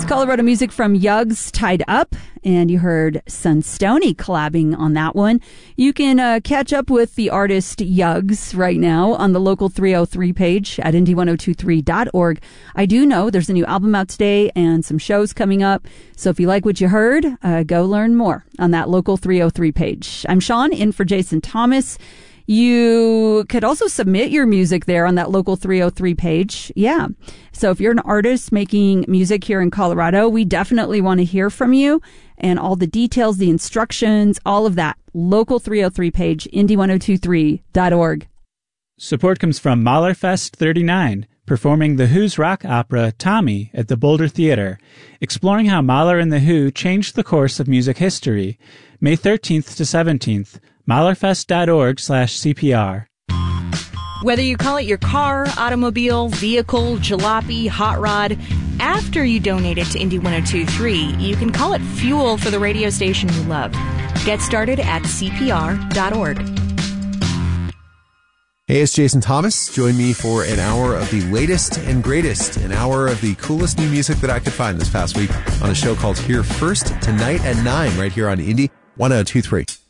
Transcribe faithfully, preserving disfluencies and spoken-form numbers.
Colorado music from Yugs, Tied Up, and you heard Sunstoney collabing on that one. You can uh, catch up with the artist Yugs right now on the local three oh three page at indie ten twenty-three dot org. I do know there's a new album out today and some shows coming up, so if you like what you heard, uh, go learn more on that local three oh three page. I'm Sean, in for Jason Thomas. You could also submit your music there on that local three oh three page. Yeah. So if you're an artist making music here in Colorado, we definitely want to hear from you, and all the details, the instructions, all of that. Local three oh three page, indie ten twenty-three dot org. Support comes from Mahlerfest thirty-nine, performing the Who's rock opera Tommy at the Boulder Theater, exploring how Mahler and the Who changed the course of music history. May thirteenth to seventeenth. Mahlerfest.org slash CPR. Whether you call it your car, automobile, vehicle, jalopy, hot rod, after you donate it to Indie ten twenty-three, you can call it fuel for the radio station you love. Get started at C P R dot org. Hey, it's Jason Thomas. Join me for an hour of the latest and greatest, an hour of the coolest new music that I could find this past week on a show called Here First, tonight at nine, right here on Indie ten twenty-three.